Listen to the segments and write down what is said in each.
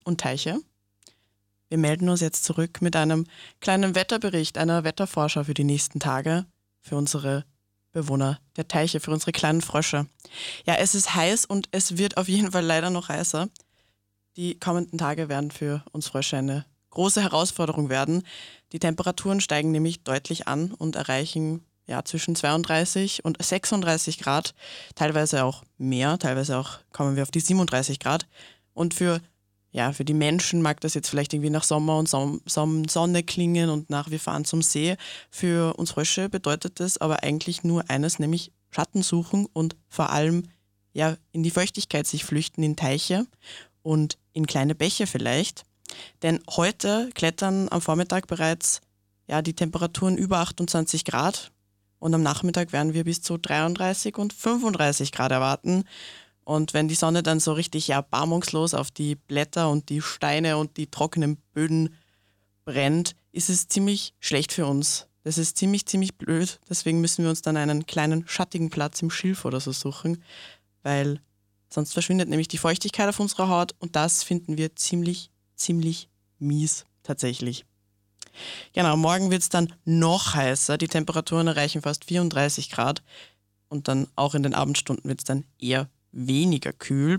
und Teiche. Wir melden uns jetzt zurück mit einem kleinen Wetterbericht, einer Wettervorschau für die nächsten Tage, für unsere Bewohner der Teiche, für unsere kleinen Frösche. Ja, es ist heiß und es wird auf jeden Fall leider noch heißer. Die kommenden Tage werden für uns Frösche eine große Herausforderung werden. Die Temperaturen steigen nämlich deutlich an und erreichen zwischen 32 und 36 Grad, teilweise auch mehr, teilweise auch kommen wir auf die 37 Grad. Und für die Menschen mag das jetzt vielleicht irgendwie nach Sommer und Sonne klingen und nach wir fahren zum See. Für uns Frösche bedeutet das aber eigentlich nur eines, nämlich Schatten suchen und vor allem in die Feuchtigkeit sich flüchten, in Teiche und in kleine Bäche vielleicht. Denn heute klettern am Vormittag bereits die Temperaturen über 28 Grad und am Nachmittag werden wir bis zu 33 und 35 Grad erwarten. Und wenn die Sonne dann so richtig erbarmungslos auf die Blätter und die Steine und die trockenen Böden brennt, ist es ziemlich schlecht für uns. Das ist ziemlich, ziemlich blöd. Deswegen müssen wir uns dann einen kleinen schattigen Platz im Schilf oder so suchen, weil sonst verschwindet nämlich die Feuchtigkeit auf unserer Haut und das finden wir ziemlich, ziemlich mies tatsächlich. Genau, morgen wird es dann noch heißer. Die Temperaturen erreichen fast 34 Grad und dann auch in den Abendstunden wird es dann eher weniger kühl.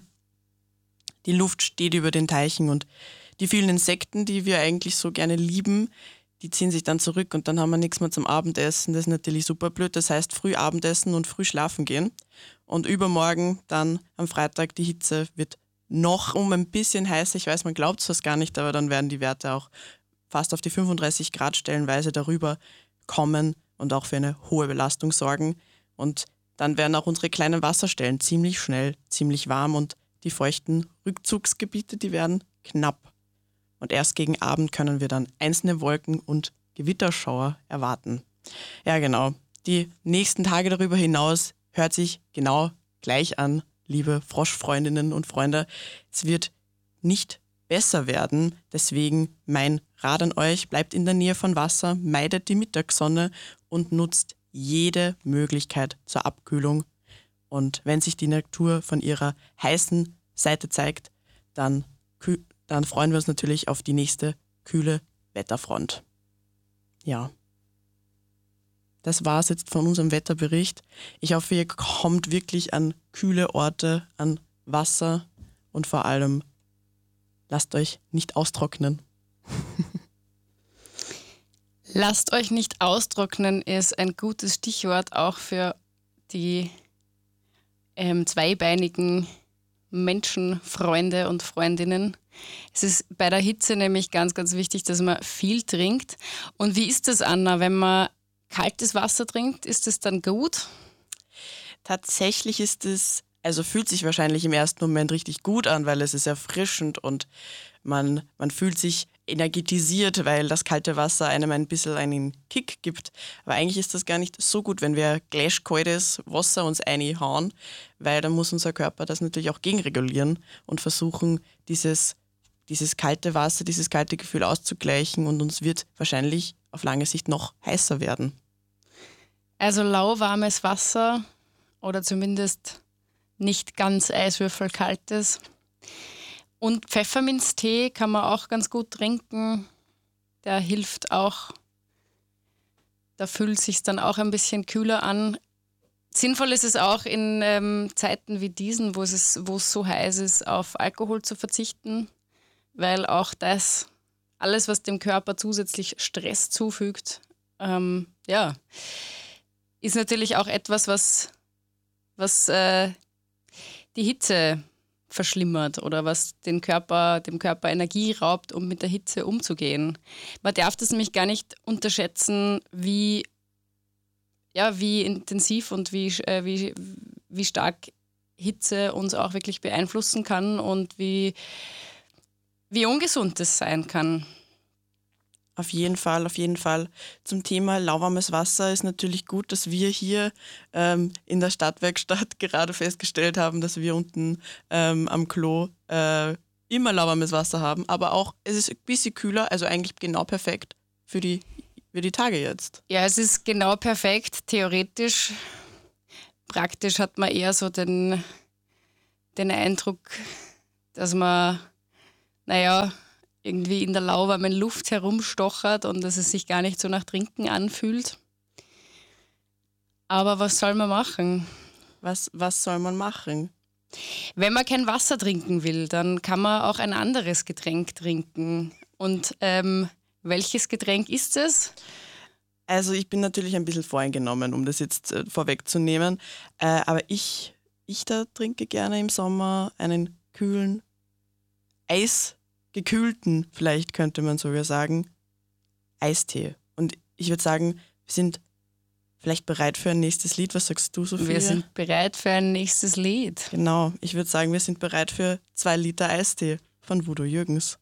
Die Luft steht über den Teichen und die vielen Insekten, die wir eigentlich so gerne lieben, die ziehen sich dann zurück und dann haben wir nichts mehr zum Abendessen. Das ist natürlich super blöd. Das heißt, früh Abendessen und früh schlafen gehen. Und übermorgen dann am Freitag die Hitze wird noch ein bisschen heißer. Ich weiß, man glaubt es fast gar nicht, aber dann werden die Werte auch fast auf die 35 Grad stellenweise darüber kommen und auch für eine hohe Belastung sorgen. Und dann werden auch unsere kleinen Wasserstellen ziemlich schnell, ziemlich warm und die feuchten Rückzugsgebiete, die werden knapp. Und erst gegen Abend können wir dann einzelne Wolken und Gewitterschauer erwarten. Ja, genau. Die nächsten Tage darüber hinaus hört sich genau gleich an, liebe Froschfreundinnen und Freunde. Es wird nicht besser werden. Deswegen mein Rat an euch, bleibt in der Nähe von Wasser, meidet die Mittagssonne und nutzt jede Möglichkeit zur Abkühlung. Und wenn sich die Natur von ihrer heißen Seite zeigt, dann freuen wir uns natürlich auf die nächste kühle Wetterfront. Ja, das war's jetzt von unserem Wetterbericht. Ich hoffe, ihr kommt wirklich an kühle Orte, an Wasser und vor allem lasst euch nicht austrocknen. Lasst euch nicht austrocknen ist ein gutes Stichwort auch für die zweibeinigen Menschenfreunde und Freundinnen. Es ist bei der Hitze nämlich ganz, ganz wichtig, dass man viel trinkt. Und wie ist das, Anna, wenn man kaltes Wasser trinkt, ist es dann gut? Tatsächlich ist es, fühlt sich wahrscheinlich im ersten Moment richtig gut an, weil es ist erfrischend und man fühlt sich energetisiert, weil das kalte Wasser einem ein bisschen einen Kick gibt. Aber eigentlich ist das gar nicht so gut, wenn wir gleichkaltes Wasser uns reinhauen, weil dann muss unser Körper das natürlich auch gegenregulieren und versuchen, dieses kalte Wasser, dieses kalte Gefühl auszugleichen und uns wird wahrscheinlich auf lange Sicht noch heißer werden. Also lauwarmes Wasser oder zumindest nicht ganz eiswürfelkaltes. Und Pfefferminztee kann man auch ganz gut trinken. Der hilft auch. Da fühlt es sich dann auch ein bisschen kühler an. Sinnvoll ist es auch in Zeiten wie diesen, wo es so heiß ist, auf Alkohol zu verzichten, weil auch das, alles, was dem Körper zusätzlich Stress zufügt, ist natürlich auch etwas, was die Hitze verschlimmert oder was dem Körper Energie raubt, um mit der Hitze umzugehen. Man darf das nämlich gar nicht unterschätzen, wie intensiv und wie stark Hitze uns auch wirklich beeinflussen kann und wie ungesund das sein kann. Auf jeden Fall. Zum Thema lauwarmes Wasser ist natürlich gut, dass wir hier in der Stadtwerkstatt gerade festgestellt haben, dass wir unten am Klo immer lauwarmes Wasser haben. Aber auch, es ist ein bisschen kühler, also eigentlich genau perfekt für die Tage jetzt. Ja, es ist genau perfekt, theoretisch. Praktisch hat man eher so den Eindruck, dass man naja, irgendwie in der lauwarmen Luft herumstochert und dass es sich gar nicht so nach Trinken anfühlt. Aber was soll man machen? Was soll man machen? Wenn man kein Wasser trinken will, dann kann man auch ein anderes Getränk trinken. Und welches Getränk ist es? Also ich bin natürlich ein bisschen voreingenommen, um das jetzt vorwegzunehmen. Aber ich da trinke gerne im Sommer einen kühlen, eisgekühlten, vielleicht könnte man sogar sagen, Eistee. Und ich würde sagen, wir sind vielleicht bereit für ein nächstes Lied. Was sagst du, Sophia? Wir sind bereit für ein nächstes Lied. Genau, ich würde sagen, wir sind bereit für 2 Liter Eistee von Voodoo Jürgens.